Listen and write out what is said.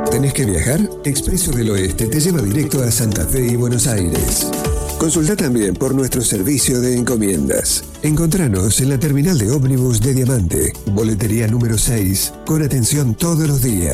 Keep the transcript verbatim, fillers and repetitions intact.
¿Tenés que viajar? Expreso del Oeste te lleva directo a Santa Fe y Buenos Aires. Consulta también por nuestro servicio de encomiendas. Encontranos en la terminal de ómnibus de Diamante, boletería número seis, con atención todos los días.